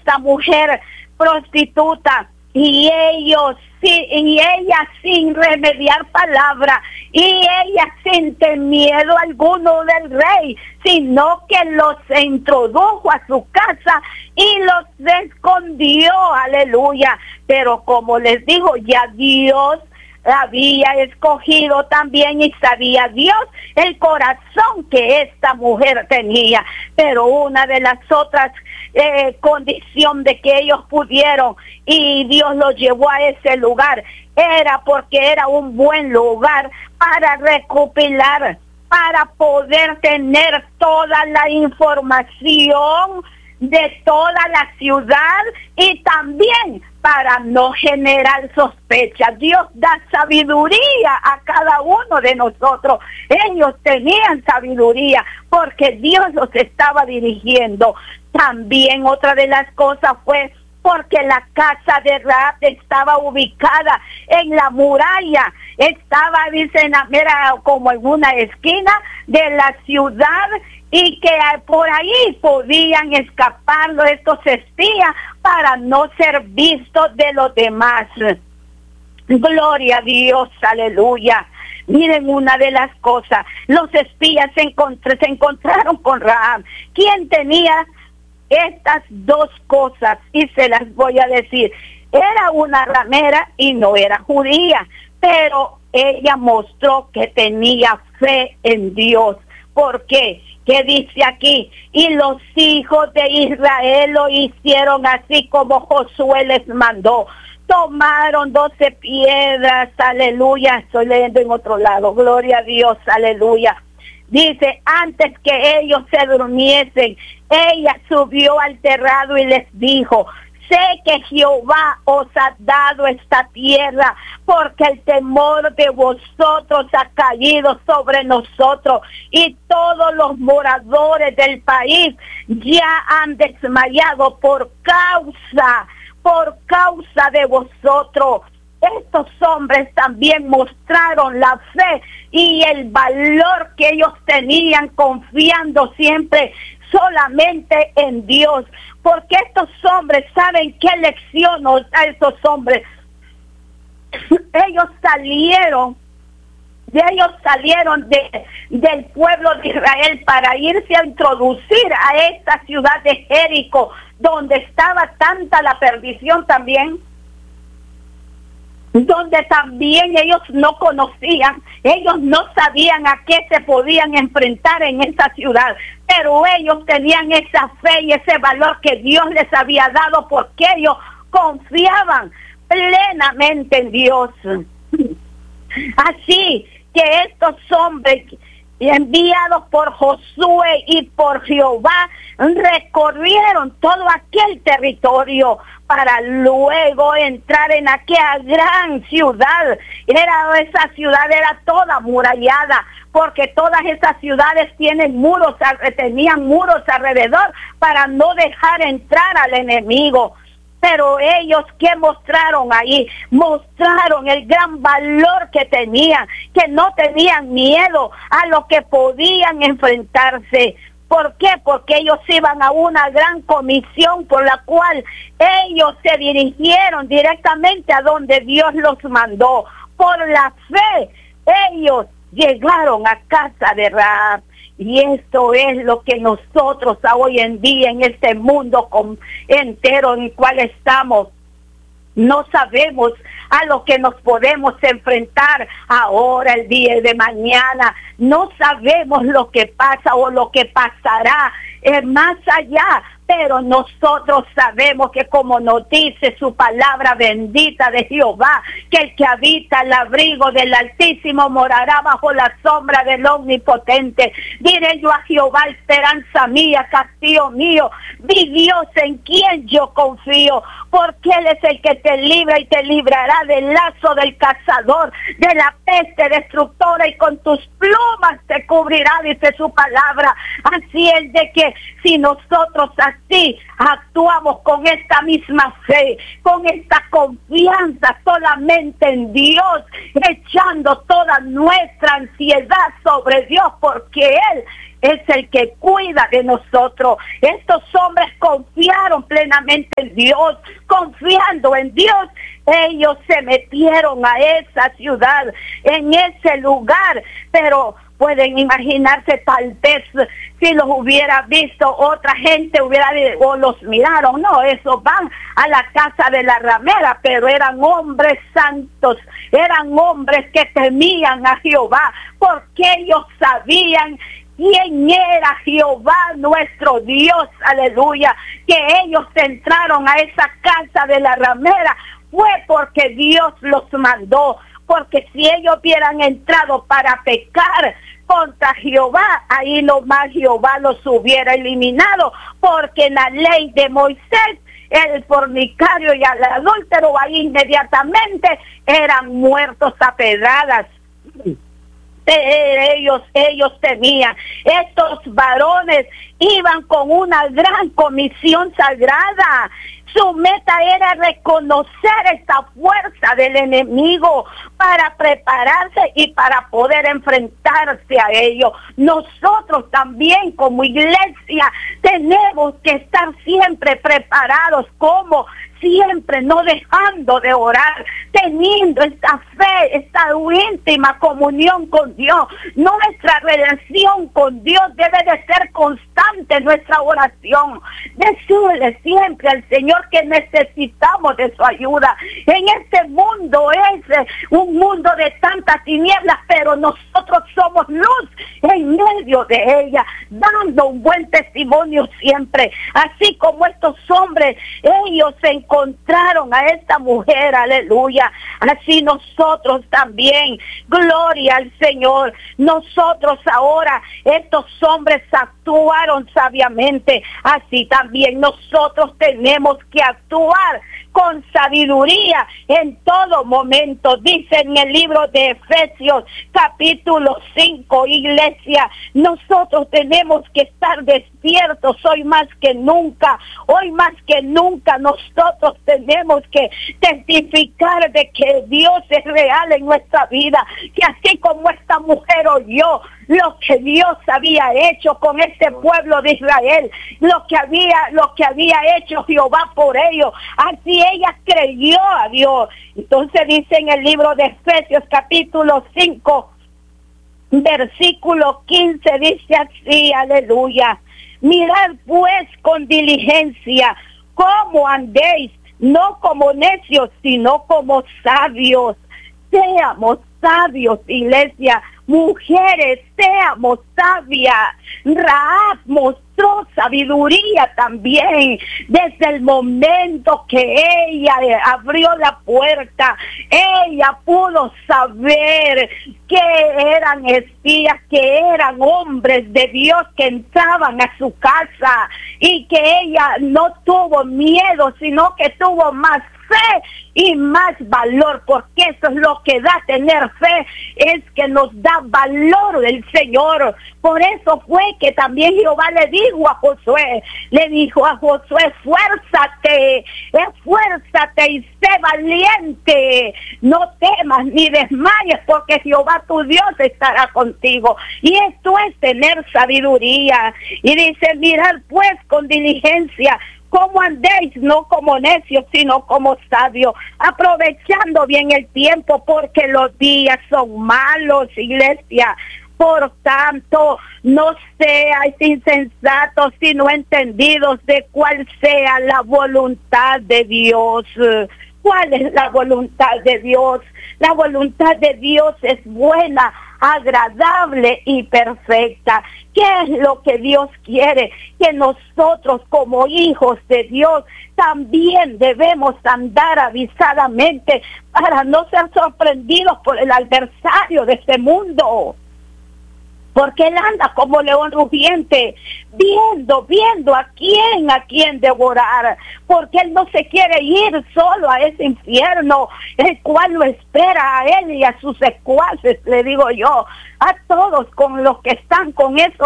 esta mujer prostituta, y ella sin remediar palabra, y ella sin miedo alguno del rey, sino que los introdujo a su casa y los escondió, aleluya. Pero como les digo, ya Dios había escogido también, y sabía Dios el corazón que esta mujer tenía. Pero una de las otras condición de que ellos pudieron y Dios los llevó a ese lugar era porque era un buen lugar para recopilar, para poder tener toda la información de toda la ciudad, y también para no generar sospechas. Dios da sabiduría a cada uno de nosotros. Ellos tenían sabiduría porque Dios los estaba dirigiendo. También otra de las cosas fue porque la casa de Rahab estaba ubicada en la muralla, estaba, dicen, era como en una esquina de la ciudad, y que por ahí podían escapar estos espías para no ser vistos de los demás. Gloria a Dios, aleluya. Miren una de las cosas, los espías se encontraron con Rahab, quien tenía estas dos cosas, y se las voy a decir. Era una ramera y no era judía, pero ella mostró que tenía fe en Dios. ¿Por qué? ¿Qué dice aquí? Y los hijos de Israel lo hicieron así como Josué les mandó. Tomaron 12 piedras, aleluya. Estoy leyendo en otro lado, gloria a Dios, aleluya. Dice, antes que ellos se durmiesen, ella subió al terrado y les dijo: sé que Jehová os ha dado esta tierra, porque el temor de vosotros ha caído sobre nosotros, y todos los moradores del país ya han desmayado por causa de vosotros. Estos hombres también mostraron la fe y el valor que ellos tenían, confiando siempre solamente en Dios, porque estos hombres, ¿saben qué lección nos da estos hombres? Ellos salieron del pueblo de Israel para irse a introducir a esta ciudad de Jericó, donde estaba tanta la perdición también, donde también ellos no conocían, ellos no sabían a qué se podían enfrentar en esa ciudad, pero ellos tenían esa fe y ese valor que Dios les había dado, porque ellos confiaban plenamente en Dios. Así que estos hombres, enviados por Josué y por Jehová, recorrieron todo aquel territorio para luego entrar en aquella gran ciudad. Esa ciudad era toda amurallada, porque todas esas ciudades tenían muros alrededor para no dejar entrar al enemigo. Pero ellos, ¿qué mostraron ahí? Mostraron el gran valor que tenían, que no tenían miedo a lo que podían enfrentarse. ¿Por qué? Porque ellos iban a una gran comisión por la cual ellos se dirigieron directamente a donde Dios los mandó. Por la fe, ellos llegaron a casa de Rahab. Y esto es lo que nosotros hoy en día, en este mundo entero en el cual estamos, no sabemos a lo que nos podemos enfrentar ahora, el día de mañana. No sabemos lo que pasa o lo que pasará más allá, pero nosotros sabemos que, como nos dice su palabra bendita de Jehová, que el que habita el abrigo del Altísimo morará bajo la sombra del Omnipotente. Diré yo a Jehová, esperanza mía, castillo mío, mi Dios en quien yo confío, porque Él es el que te libra y te librará del lazo del cazador, de la peste destructora, y con tus plumas te cubrirá, dice su palabra. Así es de que si nosotros así actuamos con esta misma fe, con esta confianza solamente en Dios, echando toda nuestra ansiedad sobre Dios, porque Él es el que cuida de nosotros. Estos hombres confiaron plenamente en Dios, confiando en Dios. Ellos se metieron a esa ciudad, en ese lugar, pero pueden imaginarse, tal vez si los hubiera visto otra gente o los miraron. No, esos van a la casa de la ramera, pero eran hombres santos, eran hombres que temían a Jehová, porque ellos sabían quién era Jehová nuestro Dios. Aleluya. Que ellos entraron a esa casa de la ramera fue porque Dios los mandó. Porque si ellos hubieran entrado para pecar contra Jehová, ahí nomás Jehová los hubiera eliminado, porque en la ley de Moisés el fornicario y el adúltero ahí inmediatamente eran muertos a pedradas. Ellos temían. Estos varones iban con una gran comisión sagrada. Su meta era reconocer esta fuerza del enemigo para prepararse y para poder enfrentarse a ello. Nosotros también como iglesia tenemos que estar siempre preparados, como siempre no dejando de orar, teniendo esta fe, esta íntima comunión con Dios. Nuestra relación con Dios debe de ser constante, nuestra oración. Decirle siempre al Señor que necesitamos de su ayuda. En este mundo es un mundo de tantas tinieblas, pero nosotros somos luz en medio de ella, dando un buen testimonio siempre. Así como estos hombres, ellos se encontraron a esta mujer, aleluya. Así nosotros también, gloria al Señor. Nosotros ahora, estos hombres actuaron sabiamente. Así también nosotros tenemos que actuar con sabiduría en todo momento. Dice en el libro de Efesios capítulo 5, iglesia, nosotros tenemos que estar despiertos hoy más que nunca. Hoy más que nunca nosotros tenemos que testificar de que Dios es real en nuestra vida, que así como esta mujer oyó lo que Dios había hecho con este pueblo de Israel, lo que había hecho Jehová por ellos, así ella creyó a Dios. Entonces dice en el libro de Efesios capítulo 5 versículo 15, dice así, aleluya: mirad pues con diligencia cómo andéis, no como necios, sino como sabios. Seamos sabios, iglesia. Mujeres, seamos sabias. Rahab mostró sabiduría también desde el momento que ella abrió la puerta. Ella pudo saber que eran espías, que eran hombres de Dios que entraban a su casa, y que ella no tuvo miedo, sino que tuvo más fe y más valor, porque eso es lo que da tener fe, es que nos da valor del Señor. Por eso fue que también Jehová le dijo a Josué, esfuérzate y sé valiente, no temas ni desmayes, porque Jehová tu Dios estará contigo. Y esto es tener sabiduría. Y dice: mirad pues con diligencia cómo andéis, no como necios, sino como sabios, aprovechando bien el tiempo, porque los días son malos, iglesia. Por tanto, no seáis insensatos, sino entendidos de cuál sea la voluntad de Dios. ¿Cuál es la voluntad de Dios? La voluntad de Dios es buena, agradable y perfecta. ¿Qué es lo que Dios quiere? Que nosotros como hijos de Dios también debemos andar avisadamente para no ser sorprendidos por el adversario de este mundo. Porque él anda como león rugiente, viendo a quién devorar, porque él no se quiere ir solo a ese infierno, el cual lo espera a él y a sus secuaces, le digo yo, a todos con los que están con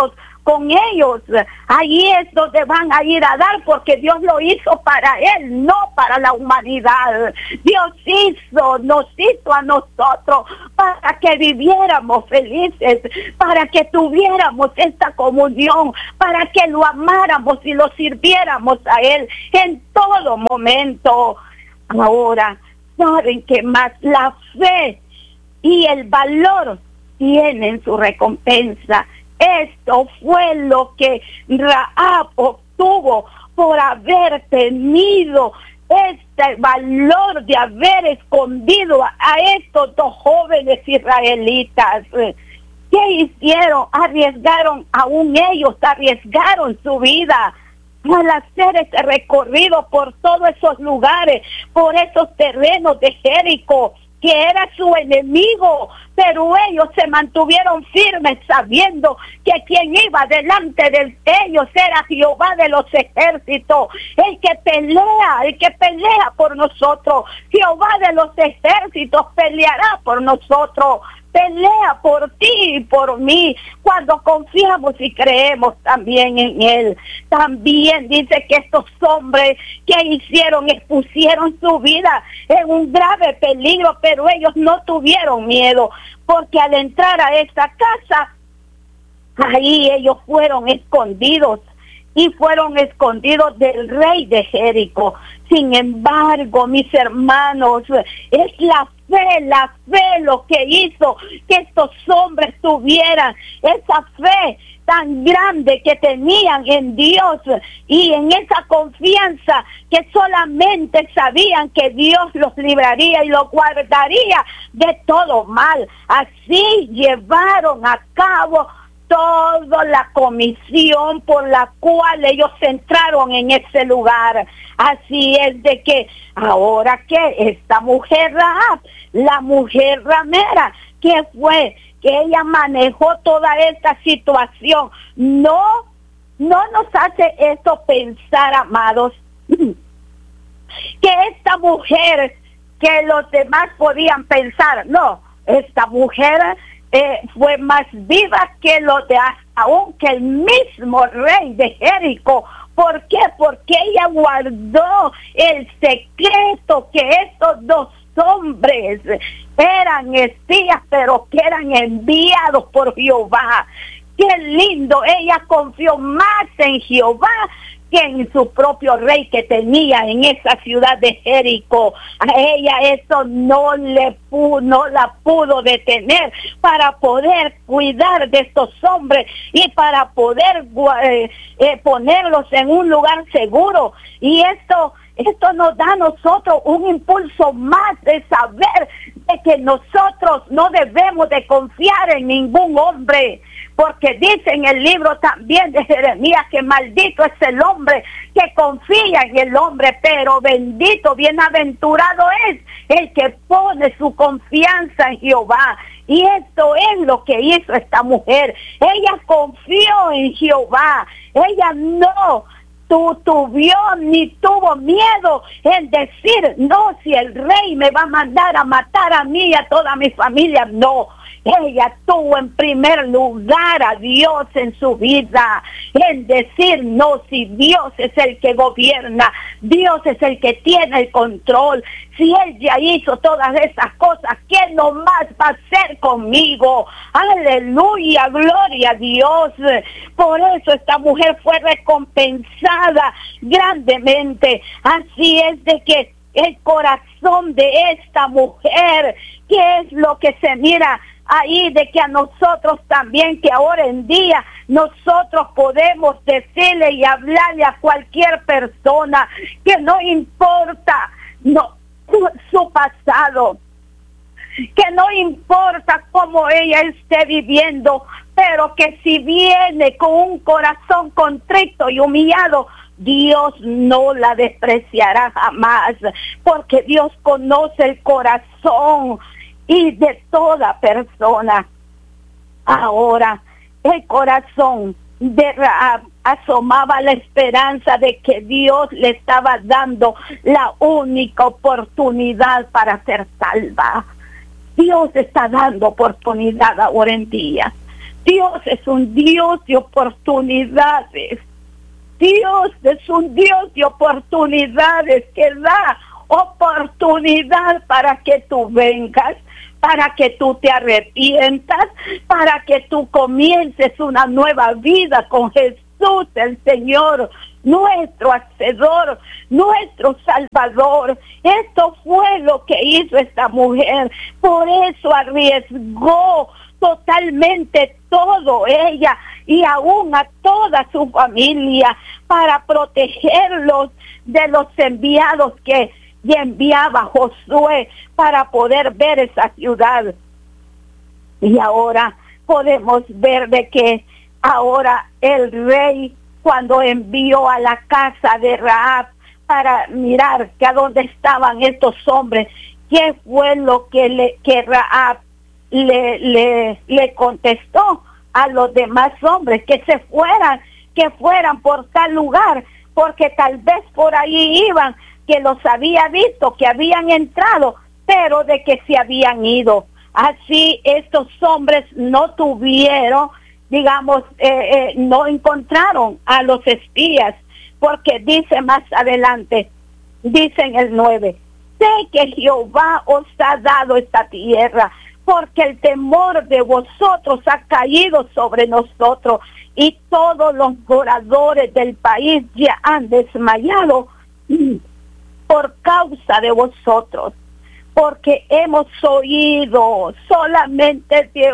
con ellos. Ahí es donde van a ir a dar, porque Dios lo hizo para él, no para la humanidad. Dios nos hizo a nosotros para que viviéramos felices, para que tuviéramos esta comunión, para que lo amáramos y lo sirviéramos a él en todo momento. Ahora, ¿saben qué más? La fe y el valor tienen su recompensa. Esto fue lo que Rahab obtuvo por haber tenido este valor de haber escondido a estos dos jóvenes israelitas. ¿Qué hicieron? Aún ellos arriesgaron su vida al hacer ese recorrido por todos esos lugares, por esos terrenos de Jericó, que era su enemigo, pero ellos se mantuvieron firmes sabiendo que quien iba delante de ellos era Jehová de los ejércitos, el que pelea por nosotros. Jehová de los ejércitos peleará por nosotros. Pelea por ti y por mí cuando confiamos y creemos también en él. También dice que estos hombres que hicieron, expusieron su vida en un grave peligro, pero ellos no tuvieron miedo, porque al entrar a esta casa, ahí ellos fueron escondidos, y fueron escondidos del rey de Jericó. Sin embargo, mis hermanos, es la fe lo que hizo que estos hombres tuvieran esa fe tan grande que tenían en Dios, y en esa confianza que solamente sabían que Dios los libraría y los guardaría de todo mal. Así llevaron a cabo toda la comisión por la cual ellos entraron en ese lugar. Así es de que ahora que esta mujer Rahab, la mujer ramera, que fue que ella manejó toda esta situación, no nos hace esto pensar, amados, que esta mujer, que los demás podían pensar, no, esta mujer fue más viva que los de aún que el mismo rey de Jericó. ¿Por qué? Porque ella guardó el secreto que estos dos hombres eran espías, pero que eran enviados por Jehová. Qué lindo, ella confió más en Jehová que en su propio rey que tenía en esa ciudad de Jericó. A ella eso no la pudo detener para poder cuidar de estos hombres y para poder ponerlos en un lugar seguro. Y esto nos da a nosotros un impulso más de saber de que nosotros no debemos de confiar en ningún hombre, porque dice en el libro también de Jeremías que maldito es el hombre que confía en el hombre, pero bendito, bienaventurado es el que pone su confianza en Jehová. Y esto es lo que hizo esta mujer. Ella confió en Jehová. Ella no ni tuvo miedo en decir, no, si el rey me va a mandar a matar a mí y a toda mi familia. No, ella tuvo en primer lugar a Dios en su vida, en decir, no, si Dios es el que gobierna, Dios es el que tiene el control. Si Él ya hizo todas esas cosas, ¿qué nomás va a hacer conmigo? Aleluya, gloria a Dios. Por eso esta mujer fue recompensada grandemente. Así es de que el corazón de esta mujer, ¿qué es lo que se mira ahí? De que a nosotros también, que ahora en día nosotros podemos decirle y hablarle a cualquier persona que no importa su pasado, que no importa cómo ella esté viviendo, pero que si viene con un corazón contrito y humillado, Dios no la despreciará jamás, porque Dios conoce el corazón y de toda persona. Ahora, el corazón de Rahab asomaba la esperanza de que Dios le estaba dando la única oportunidad para ser salva. Dios está dando oportunidad ahora en día. Dios es un Dios de oportunidades. Dios es un Dios de oportunidades que da oportunidad para que tú vengas, para que tú te arrepientas, para que tú comiences una nueva vida con Jesús, el Señor, nuestro Hacedor, nuestro Salvador. Esto fue lo que hizo esta mujer. Por eso arriesgó totalmente todo ella y aún a toda su familia para protegerlos de los enviados que enviaba Josué para poder ver esa ciudad. Y ahora podemos ver de que ahora el rey, cuando envió a la casa de Rahab para mirar que a dónde estaban estos hombres, ¿qué fue lo que Rahab le contestó a los demás hombres? Que fueran por tal lugar, porque tal vez por ahí iban, que los había visto, que habían entrado, pero de que se habían ido. Así estos hombres no tuvieron, digamos, no encontraron a los espías, porque dice más adelante, dice en el 9, sé que Jehová os ha dado esta tierra, porque el temor de vosotros ha caído sobre nosotros, y todos los moradores del país ya han desmayado por causa de vosotros, porque hemos oído, solamente de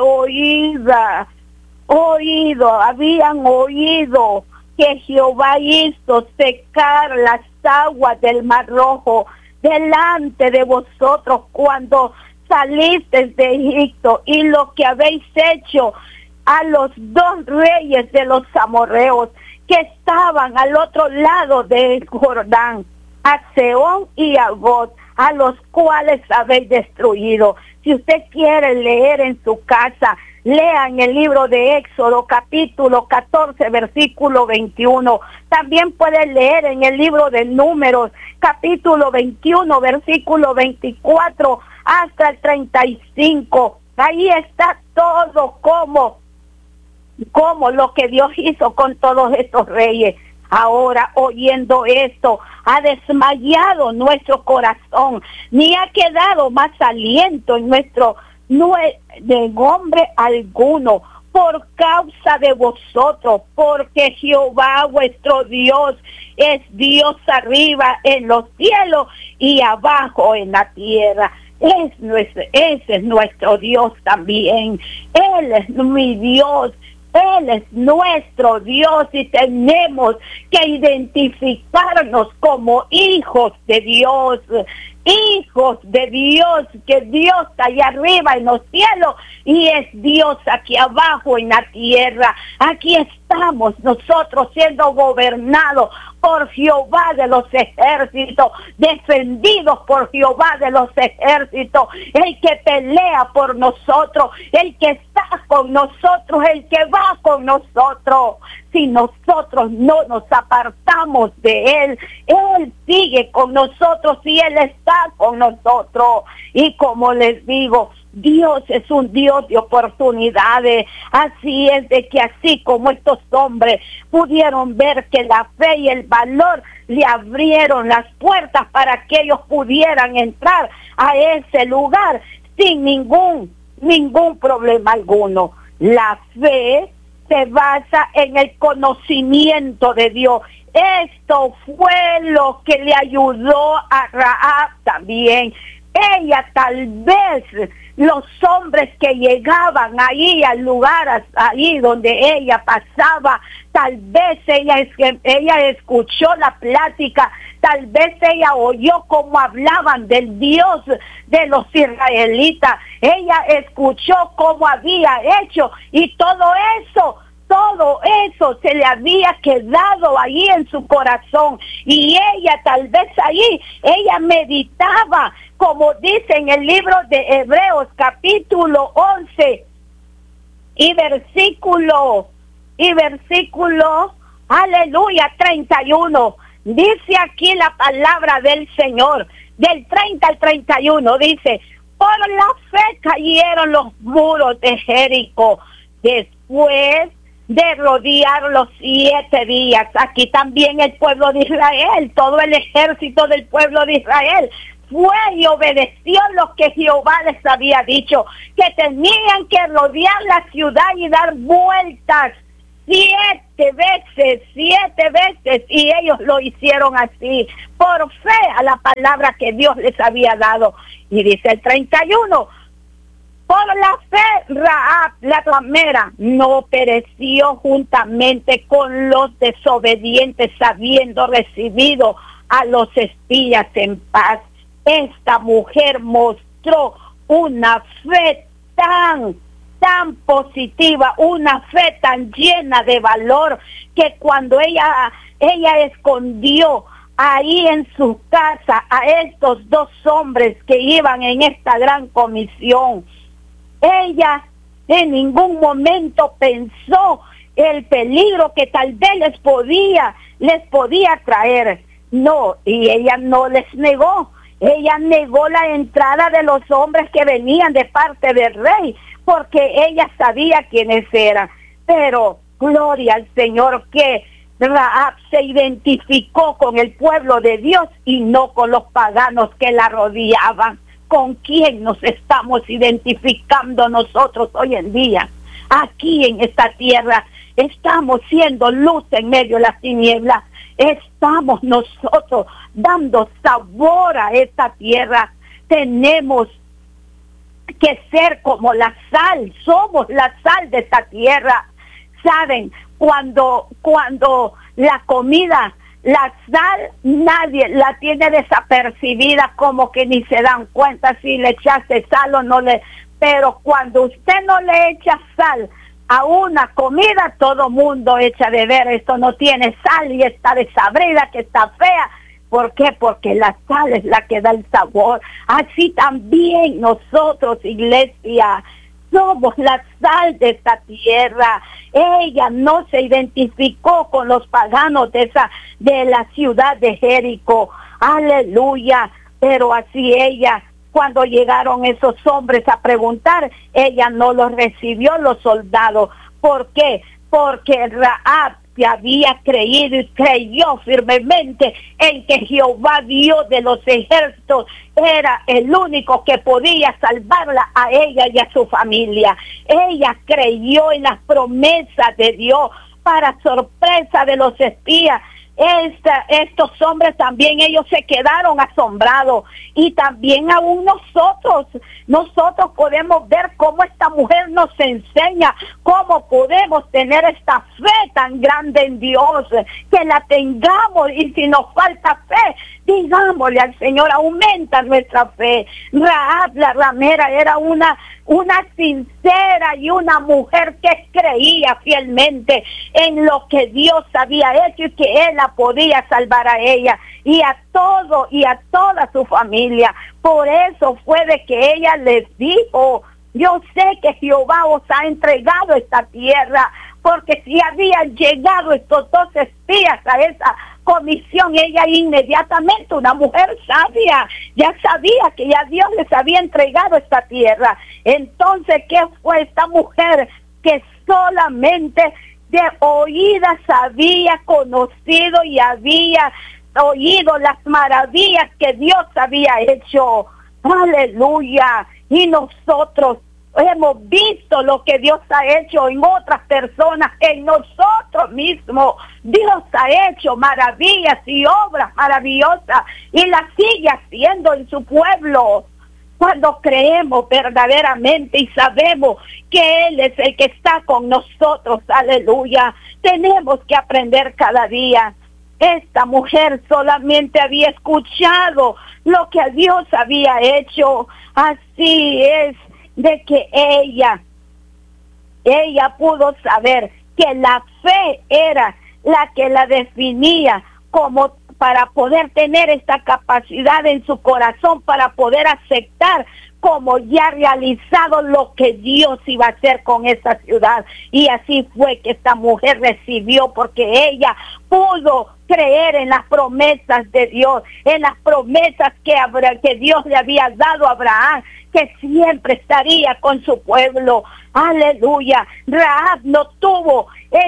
habían oído que Jehová hizo secar las aguas del Mar Rojo delante de vosotros cuando salisteis de Egipto, y lo que habéis hecho a los dos reyes de los amorreos que estaban al otro lado del Jordán, a Sehón y a Og, a los cuales habéis destruido. Si usted quiere leer en su casa, lean el libro de Éxodo, capítulo 14, versículo 21. También puede leer en el libro de Números, capítulo 21, versículo 24 hasta el 35. Ahí está todo como lo que Dios hizo con todos estos reyes. Ahora, oyendo esto, ha desmayado nuestro corazón, ni ha quedado más aliento en de hombre alguno, por causa de vosotros, porque Jehová vuestro Dios es Dios arriba en los cielos y abajo en la tierra. Ese es nuestro Dios también. Él es mi Dios. Él es nuestro Dios y tenemos que identificarnos como hijos de Dios, que Dios está allá arriba en los cielos y es Dios aquí abajo en la tierra. Aquí estamos nosotros siendo gobernados por Jehová de los ejércitos, defendidos por Jehová de los ejércitos, el que pelea por nosotros, el que está con nosotros, el que va con nosotros. Si nosotros no nos apartamos de Él, Él sigue con nosotros y Él está con nosotros. Y como les digo, Dios es un Dios de oportunidades. Así es de que así como estos hombres pudieron ver que la fe y el valor le abrieron las puertas para que ellos pudieran entrar a ese lugar sin ningún problema alguno. La fe se basa en el conocimiento de Dios. Esto fue lo que le ayudó a Rahab también. Ella tal vez, los hombres que llegaban ahí al lugar, ahí donde ella pasaba, tal vez ella escuchó la plática, tal vez ella oyó cómo hablaban del Dios de los israelitas, ella escuchó cómo había hecho y todo eso se le había quedado ahí en su corazón y ella tal vez ahí, ella meditaba, como dice en el libro de Hebreos capítulo 11 y versículo, aleluya, 31, dice aquí la palabra del Señor, del 30 al 31, dice, por la fe cayeron los muros de Jericó, después después de rodear los 7 días. Aquí también el pueblo de Israel, todo el ejército del pueblo de Israel, fue y obedeció lo que Jehová les había dicho, que tenían que rodear la ciudad y dar vueltas 7 veces, y ellos lo hicieron así, por fe a la palabra que Dios les había dado. Y dice el 31, por la fe Rahab, la ramera, no pereció juntamente con los desobedientes, habiendo recibido a los espías en paz. Esta mujer mostró una fe tan positiva, una fe tan llena de valor, que cuando ella escondió ahí en su casa a estos 2 hombres que iban en esta gran comisión, ella en ningún momento pensó el peligro que tal vez les podía traer. No, y ella no les negó. Ella negó la entrada de los hombres que venían de parte del rey, porque ella sabía quiénes eran. Pero gloria al Señor, que Rahab se identificó con el pueblo de Dios y no con los paganos que la rodeaban. ¿Con quién nos estamos identificando nosotros hoy en día? Aquí en esta tierra estamos siendo luz en medio de las tinieblas. Estamos nosotros dando sabor a esta tierra. Tenemos que ser como la sal, somos la sal de esta tierra. Saben, cuando la comida, la sal, nadie la tiene desapercibida, como que ni se dan cuenta si le echaste sal o no le... Pero cuando usted no le echa sal a una comida, todo mundo echa de ver, esto no tiene sal y está desabrida, que está fea. ¿Por qué? Porque la sal es la que da el sabor. Así también nosotros, iglesia, somos la sal de esta tierra. Ella no se identificó con los paganos de la ciudad de Jericó. Aleluya. Pero así ella, cuando llegaron esos hombres a preguntar, ella no los recibió, los soldados. ¿Por qué? Porque Rahab que había creído y creyó firmemente en que Jehová, Dios de los ejércitos, era el único que podía salvarla a ella y a su familia. Ella creyó en las promesas de Dios, para sorpresa de los espías. Estos hombres también, ellos se quedaron asombrados, y también aún nosotros podemos ver cómo esta mujer nos enseña cómo podemos tener esta fe tan grande en Dios, que la tengamos, y si nos falta fe, digámosle al Señor, aumenta nuestra fe. Rahab la ramera era una sincera y una mujer que creía fielmente en lo que Dios había hecho, y que Él la podía salvar a ella y a toda su familia. Por eso fue de que ella les dijo: yo sé que Jehová os ha entregado esta tierra, porque si habían llegado estos 2 espías a esa comisión, ella inmediatamente, una mujer sabia, ya sabía que ya Dios les había entregado esta tierra. Entonces, ¿qué fue esta mujer? Que solamente de oídas había conocido y había oído las maravillas que Dios había hecho. Aleluya. Y nosotros hemos visto lo que Dios ha hecho en otras personas, en nosotros mismos. Dios ha hecho maravillas y obras maravillosas, y las sigue haciendo en su pueblo. Cuando creemos verdaderamente y sabemos que Él es el que está con nosotros, aleluya, tenemos que aprender cada día. Esta mujer solamente había escuchado lo que Dios había hecho. Así es de que ella pudo saber que la fe era la que la definía como para poder tener esta capacidad en su corazón, para poder aceptar como ya realizado lo que Dios iba a hacer con esa ciudad. Y así fue que esta mujer recibió, porque ella pudo creer en las promesas de Dios, en las promesas que Dios le había dado a Abraham, que siempre estaría con su pueblo. Aleluya. Rahab no tuvo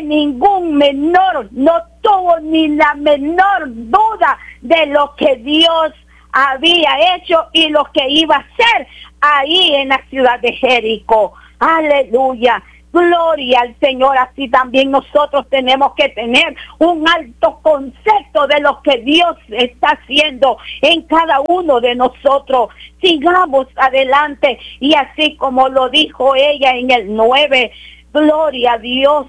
no tuvo ni la menor duda de lo que Dios había hecho y lo que iba a hacer ahí en la ciudad de Jericó. Aleluya. Gloria al Señor. Así también nosotros tenemos que tener un alto concepto de lo que Dios está haciendo en cada uno de nosotros. Sigamos adelante, y así como lo dijo ella en el 9, gloria a Dios,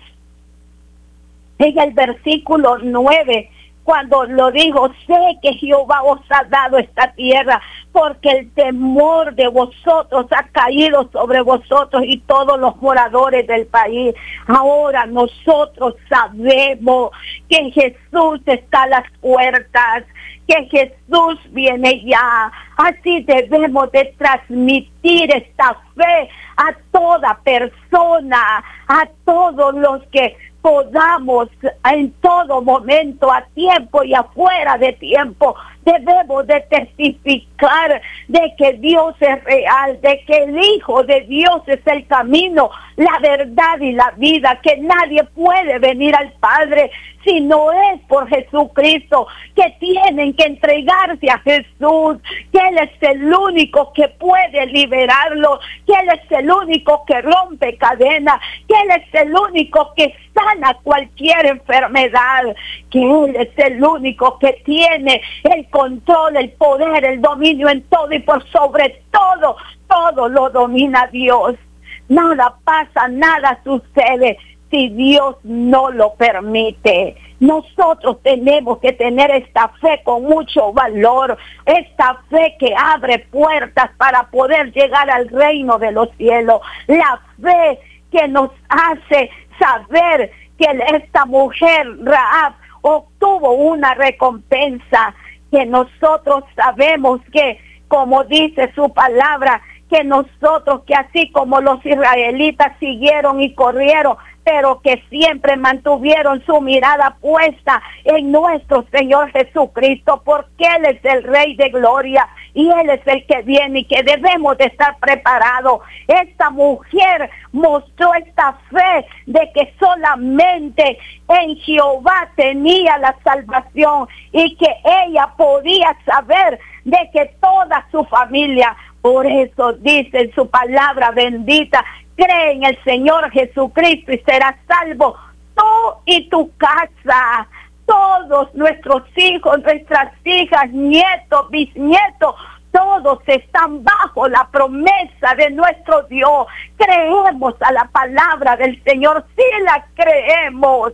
en el versículo 9, cuando lo dijo: sé que Jehová os ha dado esta tierra, porque el temor de vosotros ha caído sobre vosotros y todos los moradores del país. Ahora nosotros sabemos que Jesús está a las puertas, que Jesús viene ya. Así debemos de transmitir esta fe a toda persona, a todos los que podamos, en todo momento, a tiempo y afuera de tiempo. Debemos de testificar de que Dios es real, de que el Hijo de Dios es el camino, la verdad y la vida, que nadie puede venir al Padre si no es por Jesucristo, que tienen que entregarse a Jesús, que Él es el único que puede liberarlo, que Él es el único que rompe cadenas, que Él es el único que sana cualquier enfermedad, que Él es el único que tiene el control, el poder, el dominio en todo, y por sobre todo, todo lo domina Dios. Nada pasa, nada sucede si Dios no lo permite. Nosotros tenemos que tener esta fe con mucho valor, esta fe que abre puertas para poder llegar al reino de los cielos, la fe que nos hace saber que esta mujer Rahab obtuvo una recompensa, que nosotros sabemos que, como dice su palabra, que nosotros, que así como los israelitas siguieron y corrieron, pero que siempre mantuvieron su mirada puesta en nuestro Señor Jesucristo, porque Él es el Rey de Gloria y Él es el que viene, y que debemos de estar preparados. Esta mujer mostró esta fe de que solamente en Jehová tenía la salvación, y que ella podía saber de que toda su familia, por eso dice en su palabra bendita: cree en el Señor Jesucristo y serás salvo tú y tu casa. Todos nuestros hijos, nuestras hijas, nietos, bisnietos, todos están bajo la promesa de nuestro Dios. Creemos a la palabra del Señor, sí la creemos,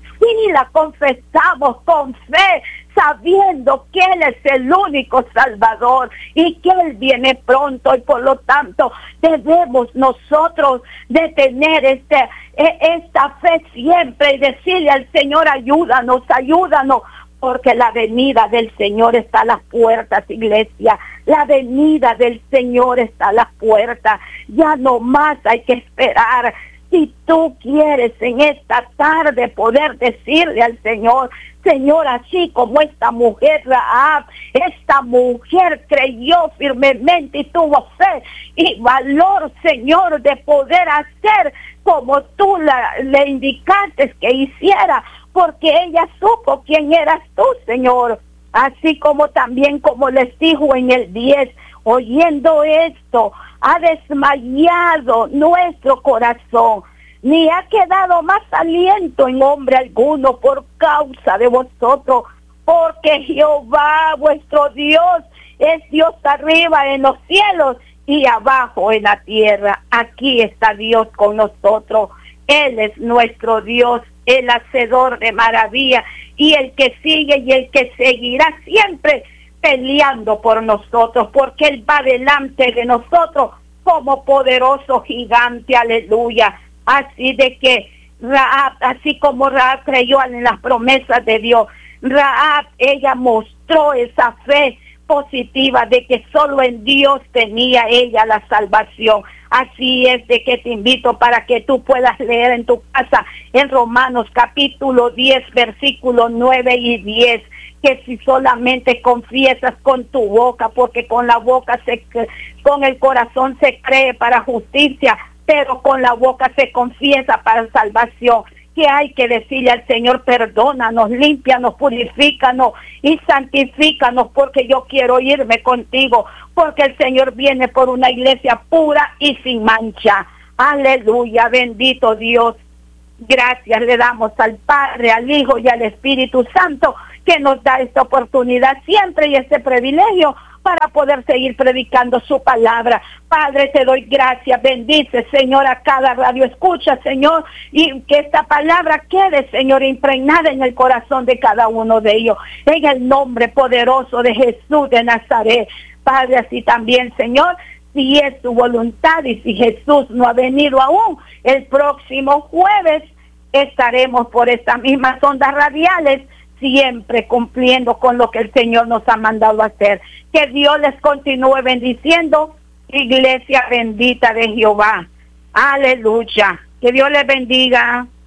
sí la confesamos con fe, sabiendo que Él es el único Salvador y que Él viene pronto, y por lo tanto debemos nosotros de tener esta fe siempre y decirle al Señor: ayúdanos, ayúdanos, porque la venida del Señor está a las puertas, iglesia. La venida del Señor está a las puertas. Ya no más hay que esperar. Si tú quieres en esta tarde poder decirle al Señor: Señor, así como esta mujer Rahab, esta mujer creyó firmemente y tuvo fe y valor, Señor, de poder hacer como tú le indicaste que hiciera, porque ella supo quién eras tú, Señor. Así como también, como les dijo en el 10, oyendo esto, ha desmayado nuestro corazón, ni ha quedado más aliento en hombre alguno por causa de vosotros, porque Jehová vuestro Dios es Dios arriba en los cielos y abajo en la tierra. Aquí está Dios con nosotros. Él es nuestro Dios, el hacedor de maravillas, y el que sigue y el que seguirá siempre peleando por nosotros, porque Él va delante de nosotros como poderoso gigante. Aleluya. Así de que Rahab, así como Rahab creyó en las promesas de Dios, Rahab, ella mostró esa fe positiva de que solo en Dios tenía ella la salvación. Así es de que te invito para que tú puedas leer en tu casa en Romanos capítulo 10, versículos 9 y 10, que si solamente confiesas con tu boca, porque con la boca con el corazón se cree para justicia, pero con la boca se confiesa para salvación. Que hay que decirle al Señor: perdónanos, límpianos, purifícanos y santifícanos, porque yo quiero irme contigo, porque el Señor viene por una iglesia pura y sin mancha. Aleluya, bendito Dios. Gracias le damos al Padre, al Hijo y al Espíritu Santo, que nos da esta oportunidad siempre y este privilegio para poder seguir predicando su palabra. Padre, te doy gracias, bendice, Señor, a cada radio escucha, Señor, y que esta palabra quede, Señor, impregnada en el corazón de cada uno de ellos, en el nombre poderoso de Jesús de Nazaret. Padre, así también, Señor, si es tu voluntad y si Jesús no ha venido aún, el próximo jueves estaremos por estas mismas ondas radiales, siempre cumpliendo con lo que el Señor nos ha mandado a hacer. Que Dios les continúe bendiciendo, iglesia bendita de Jehová. Aleluya. Que Dios les bendiga.